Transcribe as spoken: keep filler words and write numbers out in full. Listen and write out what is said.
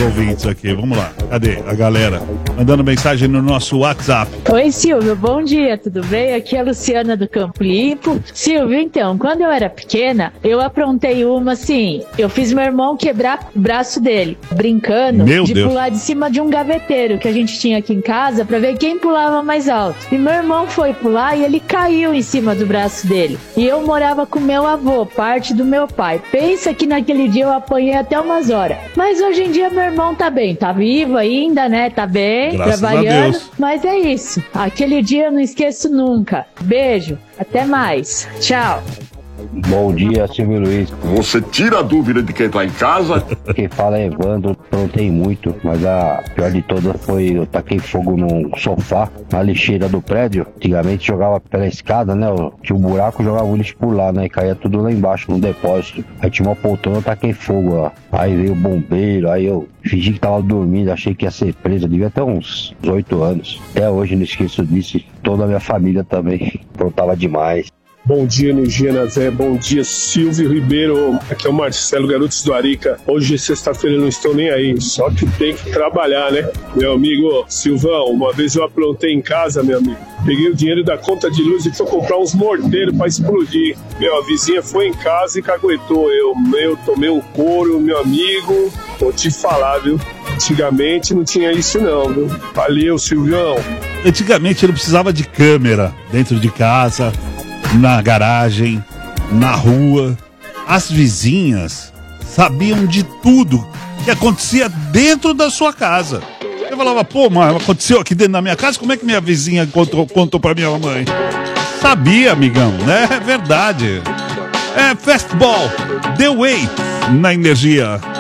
ouvintes aqui. Vamos lá. Cadê a galera? Mandando mensagem no nosso WhatsApp. Oi, Silvio. Bom dia, tudo bem? Aqui é a Luciana do Campo Limpo. Silvio, então, quando eu era pequena, eu aprontei uma assim. Eu fiz meu irmão quebrar o braço dele, brincando Meu de Deus. pular de cima de um gaveteiro que a gente tinha aqui em casa pra ver quem pulava mais alto. E meu irmão foi pular e ele caiu em cima do braço dele. E eu morava com meu avô, parte do meu pai. Pensa que naquele dia eu apanhei até umas horas. Mas hoje em dia meu irmão tá bem, tá vivo ainda, né? Tá bem, Graças a trabalhando. Deus. Mas é isso. Aquele dia eu não esqueço nunca. Beijo, até mais. Tchau. Bom dia, Silvio Luiz. Você tira a dúvida de quem tá em casa? Quem fala é Evandro, aprontei muito, mas a pior de todas foi eu taquei fogo num sofá, na lixeira do prédio. Antigamente jogava pela escada, né? Tinha um buraco, jogava o lixo por lá, né? E caía tudo lá embaixo, no depósito. Aí tinha uma poltrona, eu taquei fogo, ó. Aí veio o bombeiro, aí eu fingi que tava dormindo, achei que ia ser preso, devia ter uns oito anos. Até hoje não esqueço disso, toda a minha família também aprontava demais. Bom dia, Energia Nazé. Bom dia, Silvio Ribeiro. Aqui é o Marcelo, Garotos do Arica. Hoje é sexta-feira, não estou nem aí. Só que tem que trabalhar, né? Meu amigo Silvão, uma vez eu aprontei em casa, meu amigo. Peguei o dinheiro da conta de luz e fui comprar uns morteiros pra explodir. Meu, a vizinha foi em casa e caguetou. Eu, eu tomei um couro, meu amigo. Vou te falar, viu? Antigamente não tinha isso não, viu? Valeu, Silvião. Antigamente não precisava de câmera dentro de casa, na garagem, na rua. As vizinhas sabiam de tudo que acontecia dentro da sua casa. Eu falava, pô, mas aconteceu aqui dentro da minha casa, como é que minha vizinha contou, contou pra minha mãe? Sabia, amigão, né? É verdade. É Fastball, The Way, na Energia.